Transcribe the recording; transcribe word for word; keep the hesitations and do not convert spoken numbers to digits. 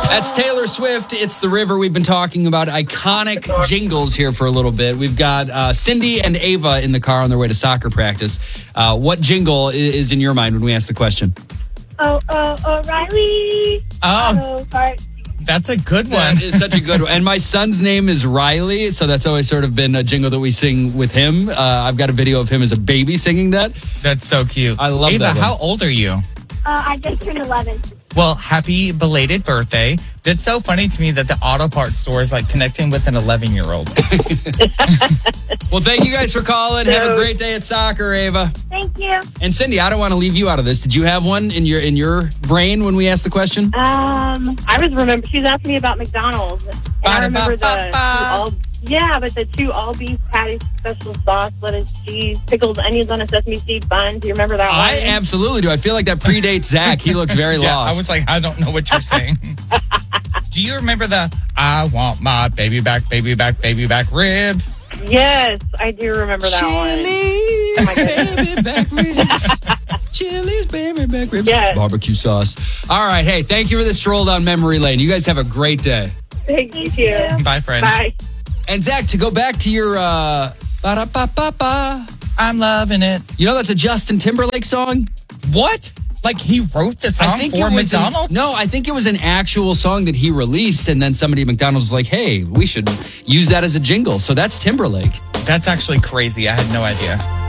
That's Taylor Swift. It's The River. We've been talking about iconic jingles here for a little bit. We've got uh, Cindy and Ava in the car on their way to soccer practice. Uh, what jingle is in your mind when we ask the question? Oh, oh, O'Reilly. Oh, Oh, that's a good one. That is such a good one. And my son's name is Riley, so that's always sort of been a jingle that we sing with him. Uh, I've got a video of him as a baby singing that. That's so cute. I love Ava, that one. how old are you? Uh, I just turned eleven. Well, happy belated birthday. That's so funny to me that the auto parts store is like connecting with an eleven-year-old. Well, thank you guys for calling. Have a great day at soccer, Ava. Thank you. And Cindy, I don't want to leave you out of this. Did you have one in your in your brain when we asked the question? Um, I was remember she was asking me about McDonald's, and I remember the two all yeah, but the two all beef patties, special sauce, lettuce, cheese, pickles, onions on a sesame seed bun. Do you remember that I one? absolutely do. I feel like that predates Zach. He looks very Yeah, lost. I was like, I don't know what you're saying. Do you remember the I want my baby back, baby back, baby back ribs? Yes, I do remember that Chili's baby back ribs. Chili's baby back ribs. Yes. Barbecue sauce. All right. Hey, thank you for the stroll down memory lane. You guys have a great day. one. Thank you. Bye, friends. Bye. And Zach, to go back to your uh, ba-da-ba-ba-ba, I'm loving it. you know that's a Justin Timberlake song? What? Like he wrote the song for it was an- McDonald's? no, I think it was an actual song that he released, and then somebody at McDonald's was like, hey, we should use that as a jingle. So that's Timberlake. That's actually crazy. I had no idea.